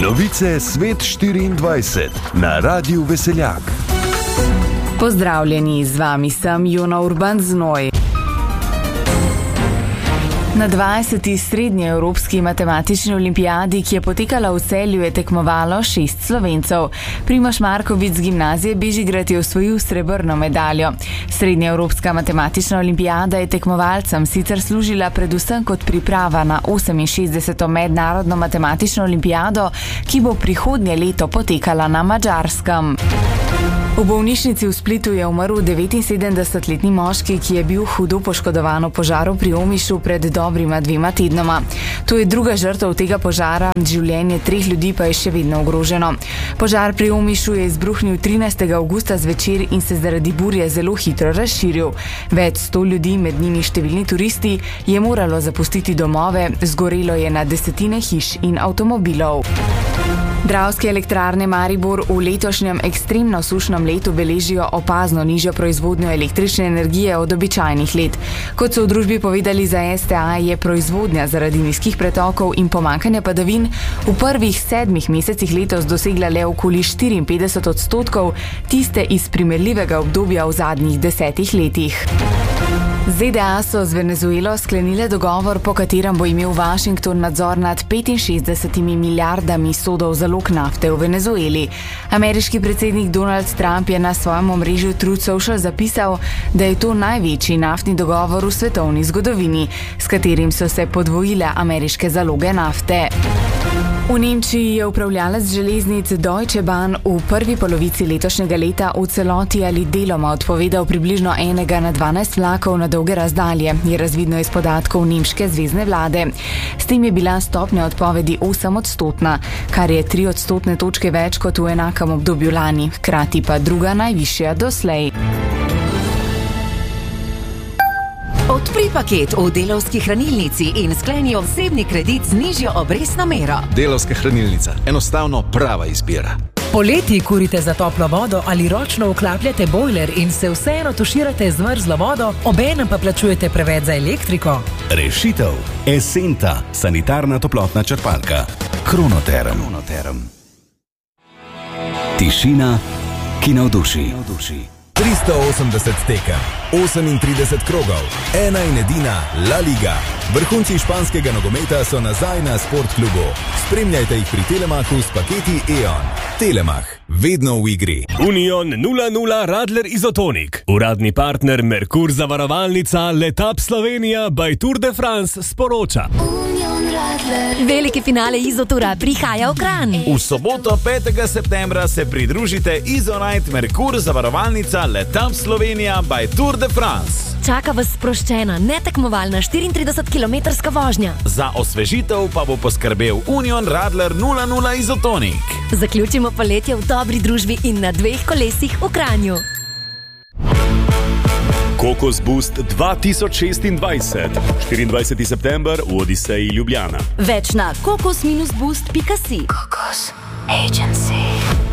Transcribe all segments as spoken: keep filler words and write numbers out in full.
Novice Svet štiriindvajset na Radiu Veseljak. Pozdravljeni, z vami sem Jona Urban Znoj. Na dvajseti srednjeevropski matematični olimpijadi, ki je potekala v Celju, je tekmovalo šest Slovencev. Primož Marković z gimnazije Bežigrad je osvojil srebrno medaljo. Srednjeevropska matematična olimpijada je tekmovalcem sicer služila predvsem kot priprava na oseminšestdeseto mednarodno matematično olimpijado, ki bo prihodnje leto potekala na Madžarskem. V bolnišnici v Splitu je umrl devetinsedemdesetletni moški, ki je bil hudo poškodovan v požaru pri Omišu pred dobrima dvema tednoma. To je druga žrtev tega požara, življenje treh ljudi pa je še vedno ogroženo. Požar pri Omišu je izbruhnil trinajstega avgusta zvečer in se zaradi burje zelo hitro razširil. Več sto ljudi, med njimi številni turisti, je moralo zapustiti domove, zgorelo je na desetine hiš in avtomobilov. Dravske elektrarne Maribor v letošnjem ekstremno sušnem letu beležijo opazno nižjo proizvodnjo električne energije od običajnih let. Kot so v družbi povedali za S T A, je proizvodnja zaradi nizkih pretokov in pomanjkanja padavin v prvih sedmih mesecih letos dosegla le okoli štiriinpetdeset odstotkov, tiste iz primerljivega obdobja v zadnjih desetih letih. Z D A so z Venezuelo sklenile dogovor, po katerem bo imel Washington nadzor nad petinšestdesetimi milijardami sodov zalog nafte v Venezueli. Ameriški predsednik Donald Trump je na svojem omrežju Truth Social zapisal, da je to največji naftni dogovor v svetovni zgodovini, s katerim so se podvojile ameriške zaloge nafte. V Nemčiji je upravljalec železnic Deutsche Bahn v prvi polovici letošnjega leta v celoti ali deloma odpovedal približno enega na dvanajst vlakov na dolge razdalje, je razvidno iz podatkov nemške zvezne vlade. S tem je bila stopnja odpovedi osem odstotna, kar je tri odstotne točke več kot v enakem obdobju lani, hkrati pa druga najvišja doslej. Odpri paket v Delavski hranilnici in skleni osebni kredit z nižjo obrestno mero. Delavska hranilnica. Enostavno prava izbira. Poleti kurite za toplo vodo ali ročno vklapljate bojler in se vseeno tuširate z mrzlo vodo, obenem pa plačujete preveč za elektriko? Rešitev. Esenta. Sanitarna toplotna črpalka. Kronoterm. Kronoterm. Tišina, ki navduši. tristo osemdeset tekem, osemintrideset krogov, ena in edina La Liga. Vrhunci španskega nogometa so nazaj na Sportklubu. Spremljajte jih pri Telemachu s paketi E O N. Telemach, vedno v igri. Union nula nula Radler Izotonik. Uradni partner Merkur zavarovalnica Letap Slovenija by Tour de France sporoča. Veliki finale Izotura prihaja v Kranj. V soboto petega septembra se pridružite Izonite Merkur zavarovalnica Letap Slovenija by Tour de France. Čaka vas sproščena, netekmovalna štiriintridesetkilometrska vožnja. Za osvežitev pa bo poskrbel Union Radler nula nula Izotonik. Zaključimo poletje v dobri družbi in na dveh kolesih v Kranju. Kokos Boost dva tisoč šestindvajset. štiriindvajseti september v Odiseji Ljubljana. Več na kokos boost pika si. Kokos Agency.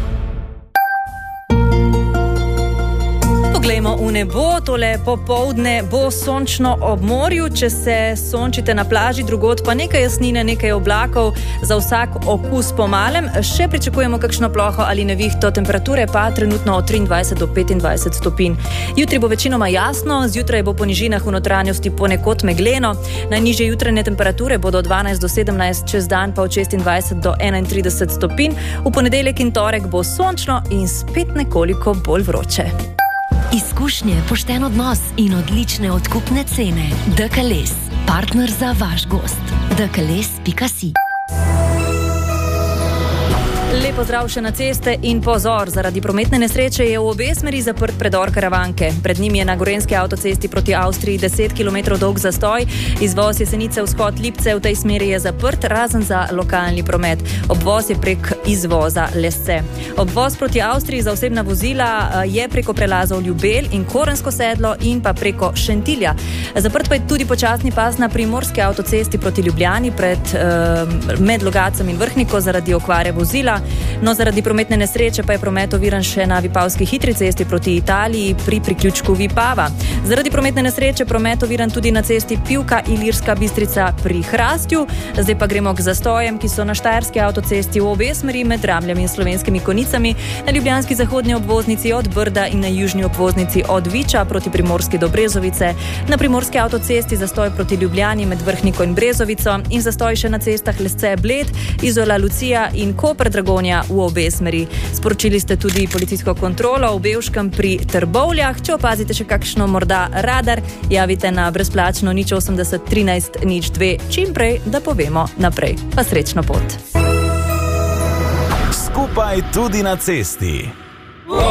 Poglejmo v nebo, tole popoldne bo sončno ob morju, če se sončite na plaži, drugod pa nekaj jasnine, nekaj oblakov, za vsak okus po malem. Še pričakujemo kakšno ploho ali nevihto, temperature pa trenutno od triindvajset do petindvajset stopinj. Jutri bo večinoma jasno, zjutraj bo po nižinah v notranjosti ponekod megleno, najnižje jutranje temperature bodo od dvanajst do sedemnajst, čez dan pa od šestindvajset do enaintrideset stopinj. V ponedeljek in torek bo sončno in spet nekoliko bolj vroče. Izkušnje, pošten odnos in odlične odkupne cene. D K L E S, partner za vaš gost. D K L E S pika si. Lep pozdrav še na ceste in pozor, zaradi prometne nesreče je v obe smeri zaprt predor Karavanke. Pred njim je na gorenjski avtocesti proti Avstriji deset kilometrov dolg zastoj. Izvoz Jesenice vzhod Lipce v tej smeri je zaprt, razen za lokalni promet. Obvoz je prek izvoza Lesce. Obvoz proti Avstriji za osebna vozila je preko prelazov Ljubelj in Korensko sedlo in pa preko Šentilja. Zaprt pa je tudi počasni pas na primorski avtocesti proti Ljubljani pred, eh, med Logacem in Vrhniko zaradi okvare vozila. No, zaradi prometne nesreče pa je promet oviran še na Vipavski hitri cesti proti Italiji pri priključku Vipava. Zaradi prometne nesreče promet oviran tudi na cesti Pivka Ilirska Bistrica pri Hrastju. Zdaj pa gremo k zastojem, ki so na štajerski avtocesti v obe smeri med Ramljami in Slovenskimi Konicami, na ljubljanski zahodni obvoznici od Brda in na južni obvoznici od Viča proti Primorski do Brezovice, na primorski avtocesti zastoj proti Ljubljani med Vrhniko in Brezovico in zastoj še na cestah Lesce Bled, Izola Lucija in Koper Dragonja v obe smeri. Sporočili ste tudi policijsko kontrolo v Bevškem pri Trbovljah. Če opazite še kakšno morda radar, javite na brezplačno nič osemdeset trinajst nič dve čim prej, da povemo naprej. Pa srečno pot. Skupaj tudi na cesti.